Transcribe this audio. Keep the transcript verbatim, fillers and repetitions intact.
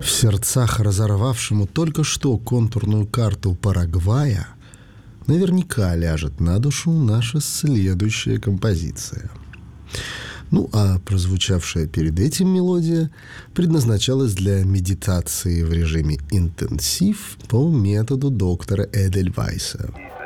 В сердцах разорвавшему только что контурную карту Парагвая наверняка ляжет на душу наша следующая композиция. Ну, а прозвучавшая перед этим мелодия предназначалась для медитации в режиме интенсив по методу доктора Эдельвейса.